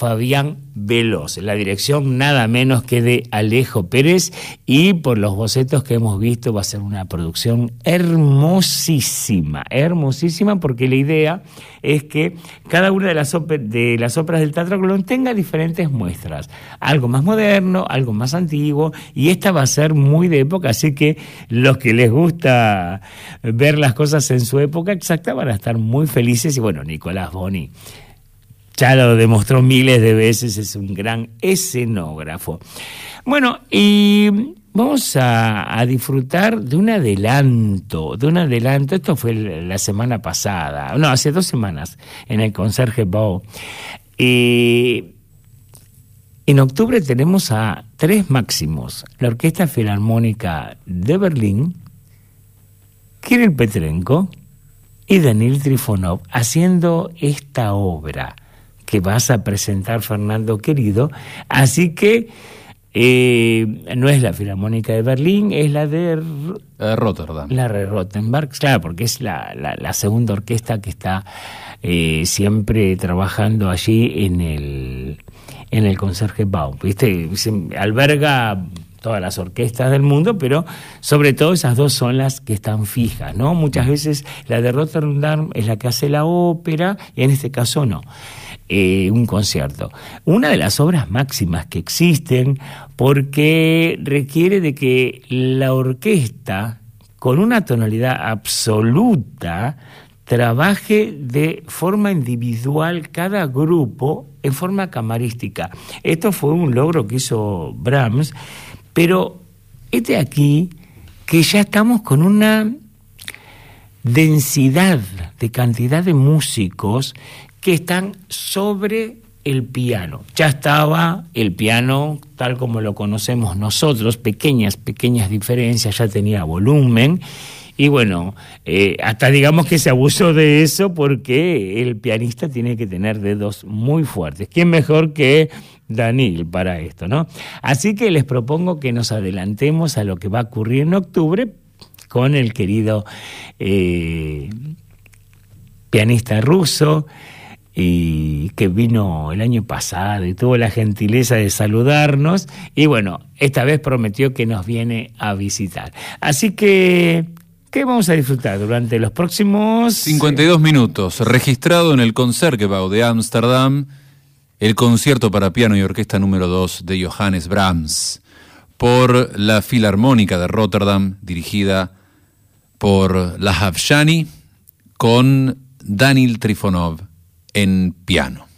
Fabián Veloz, la dirección nada menos que de Alejo Pérez, y por los bocetos que hemos visto va a ser una producción hermosísima, porque la idea es que cada una de las óperas del Teatro Colón tenga diferentes muestras, algo más moderno, algo más antiguo, y esta va a ser muy de época, así que los que les gusta ver las cosas en su época exacta van a estar muy felices. Y bueno, Nicolás Boni ya lo demostró miles de veces, es un gran escenógrafo. Bueno, y vamos a disfrutar de un adelanto, esto fue la semana pasada, no, hace 2 semanas, en el Concerge Bau. En octubre tenemos a 3 máximos, la Orquesta Filarmónica de Berlín, Kirill Petrenko y Danil Trifonov, haciendo esta obra que vas a presentar, Fernando querido. Así que no es la Filarmónica de Berlín, es la de Rotterdam. La de Rottenberg, claro, porque es la segunda orquesta que está siempre trabajando allí en el Concertgebouw. ¿Viste? Alberga todas las orquestas del mundo, pero sobre todo esas 2 son las que están fijas, ¿no? Muchas veces la de Rotterdam es la que hace la ópera, y en este caso no. Un concierto. Una de las obras máximas que existen, porque requiere de que la orquesta, con una tonalidad absoluta, trabaje de forma individual cada grupo en forma camarística. Esto fue un logro que hizo Brahms, pero aquí que ya estamos con una densidad de cantidad de músicos que están sobre el piano. Ya estaba el piano tal como lo conocemos nosotros, pequeñas diferencias, ya tenía volumen, y bueno, hasta digamos que se abusó de eso, porque el pianista tiene que tener dedos muy fuertes. ¿Quién mejor que Danil para esto, no? Así que les propongo que nos adelantemos a lo que va a ocurrir en octubre con el querido pianista ruso, y que vino el año pasado y tuvo la gentileza de saludarnos, y bueno, esta vez prometió que nos viene a visitar. Así que, ¿qué vamos a disfrutar durante los próximos 52 minutos? Registrado en el Concertgebouw de Ámsterdam, el concierto para piano y orquesta número 2 de Johannes Brahms, por la Filarmónica de Rotterdam, dirigida por Lahav Shani, con Danil Trifonov en piano.